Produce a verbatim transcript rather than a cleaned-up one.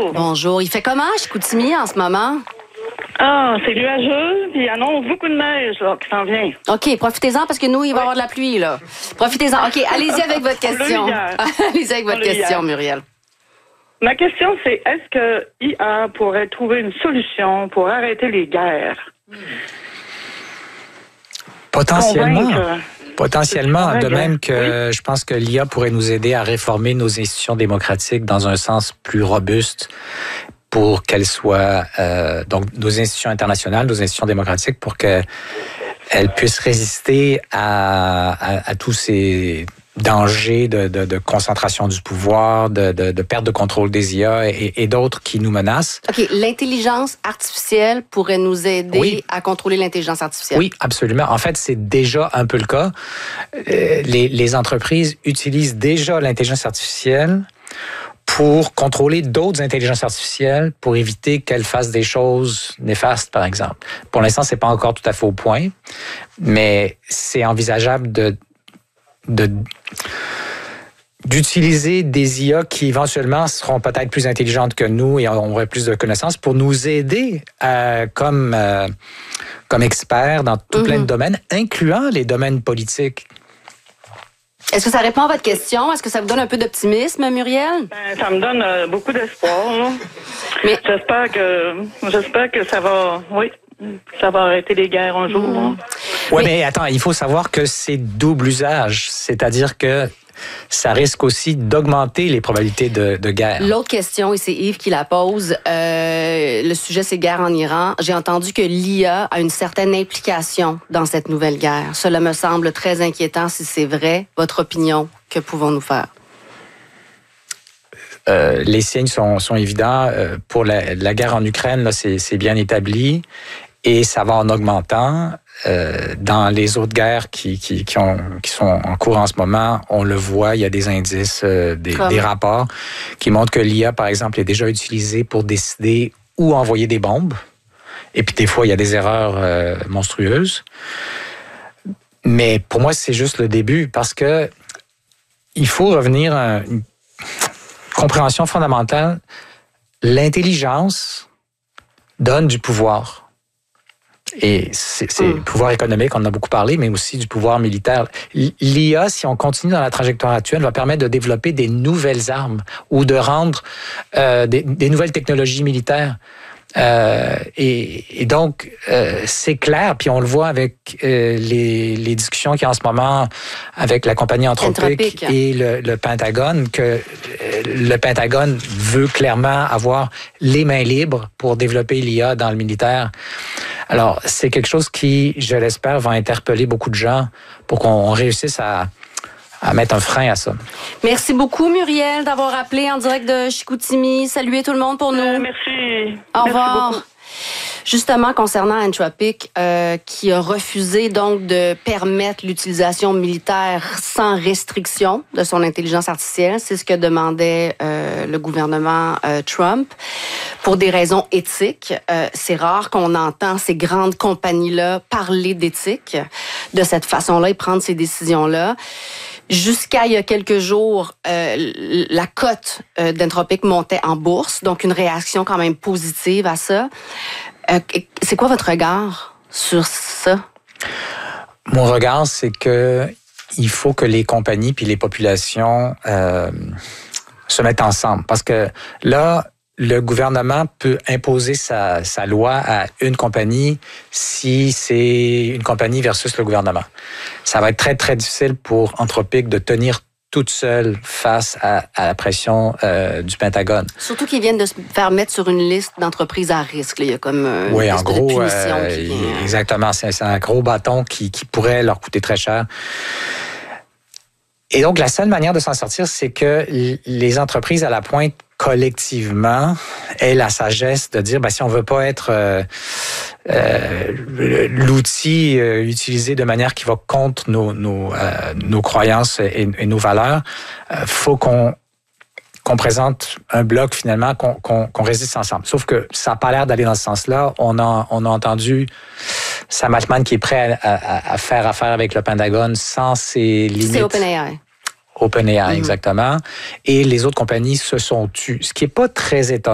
bonjour. Bonjour. Il fait comment à Chicoutimi en ce moment? Ah, c'est nuageux, puis il annonce beaucoup de neige, là, qui s'en vient. OK, profitez-en parce que nous, il va y avoir de la pluie, là. Profitez-en. OK, allez-y avec votre question. Allez-y avec votre question, Muriel. Ma question, c'est est-ce que I A pourrait trouver une solution pour arrêter les guerres? Potentiellement. Convaincre. Potentiellement, de même que oui. je pense que l'I A pourrait nous aider à réformer nos institutions démocratiques dans un sens plus robuste pour qu'elles soient, euh, donc nos institutions internationales, nos institutions démocratiques, pour qu'elles puissent résister à, à, à tous ces dangers de, de, de concentration du pouvoir, de, de, de perte de contrôle des I A et, et d'autres qui nous menacent. OK, l'intelligence artificielle pourrait nous aider oui. à contrôler l'intelligence artificielle. Oui, absolument. En fait, c'est déjà un peu le cas. Euh, les, les entreprises utilisent déjà l'intelligence artificielle pour contrôler d'autres intelligences artificielles pour éviter qu'elles fassent des choses néfastes, par exemple. Pour l'instant, c'est pas encore tout à fait au point, mais c'est envisageable de, de d'utiliser des I A qui éventuellement seront peut-être plus intelligentes que nous et auraient plus de connaissances pour nous aider euh, comme euh, comme experts dans tout mm-hmm. plein de domaines, incluant les domaines politiques. Est-ce que ça répond à votre question? Est-ce que ça vous donne un peu d'optimisme, Muriel? Ben, ça me donne euh, beaucoup d'espoir. Là. Mais j'espère que j'espère que ça va, oui, ça va arrêter les guerres un jour. Mmh. Oui, mais... mais attends, il faut savoir que c'est double usage, c'est-à-dire que ça risque aussi d'augmenter les probabilités de, de guerre. L'autre question, et c'est Yves qui la pose, euh, le sujet c'est guerre en Iran. J'ai entendu que l'I A a une certaine implication dans cette nouvelle guerre. Cela me semble très inquiétant si c'est vrai. Votre opinion, que pouvons-nous faire? Euh, les signes sont, sont évidents. Euh, pour la, la guerre en Ukraine, là, c'est, c'est bien établi et ça va en augmentant. Euh, dans les autres guerres qui, qui, qui, ont, qui sont en cours en ce moment, on le voit, il y a des indices, euh, des, des rapports qui montrent que l'I A, par exemple, est déjà utilisée pour décider où envoyer des bombes. Et puis, des fois, il y a des erreurs euh, monstrueuses. Mais pour moi, c'est juste le début parce que il faut revenir à une compréhension fondamentale. L'intelligence donne du pouvoir. Et c'est, c'est le pouvoir économique, on en a beaucoup parlé, mais aussi du pouvoir militaire. L'I A, si on continue dans la trajectoire actuelle, va permettre de développer des nouvelles armes ou de rendre euh, des, des nouvelles technologies militaires. Euh, et, et donc, euh, c'est clair, puis on le voit avec euh, les, les discussions qu'il y a en ce moment avec la compagnie Anthropic, Anthropic. et le, le Pentagone, que euh, le Pentagone veut clairement avoir les mains libres pour développer l'I A dans le militaire. Alors, c'est quelque chose qui, je l'espère, va interpeller beaucoup de gens pour qu'on réussisse à, à mettre un frein à ça. Merci beaucoup, Muriel, d'avoir appelé en direct de Chicoutimi. Saluez tout le monde pour nous. Euh, merci. Au revoir. Merci beaucoup. Justement, concernant Anthropic, euh, qui a refusé donc de permettre l'utilisation militaire sans restriction de son intelligence artificielle, c'est ce que demandait euh, le gouvernement euh, Trump. Pour des raisons éthiques, euh, c'est rare qu'on entend ces grandes compagnies-là parler d'éthique de cette façon-là et prendre ces décisions-là. Jusqu'à il y a quelques jours, euh, la cote euh, d'Anthropic montait en bourse, donc une réaction quand même positive à ça. Euh, c'est quoi votre regard sur ça? Mon regard, c'est que il faut que les compagnies puis les populations euh, se mettent ensemble. Parce que là, le gouvernement peut imposer sa, sa loi à une compagnie si c'est une compagnie versus le gouvernement. Ça va être très, très difficile pour Anthropic de tenir toute seule face à, à la pression euh, du Pentagone. Surtout qu'ils viennent de se faire mettre sur une liste d'entreprises à risque. Là. Il y a comme euh, oui, une en gros, euh, qui vient... exactement. C'est, c'est un gros bâton qui, qui pourrait leur coûter très cher. Et donc, la seule manière de s'en sortir, c'est que les entreprises à la pointe collectivement aient la sagesse de dire, ben, si on veut pas être euh, euh, l'outil euh, utilisé de manière qui va contre nos nos, euh, nos croyances et, et nos valeurs, euh, faut qu'on qu'on présente un bloc finalement, qu'on, qu'on, qu'on résiste ensemble. Sauf que ça n'a pas l'air d'aller dans ce sens-là. On a, on a entendu Sam Altman qui est prêt à, à, à faire affaire avec le Pentagone sans ses limites. C'est OpenAI. OpenAI, mm-hmm. Mm-hmm. exactement. Et les autres compagnies se sont tues, ce qui n'est pas très étonnant.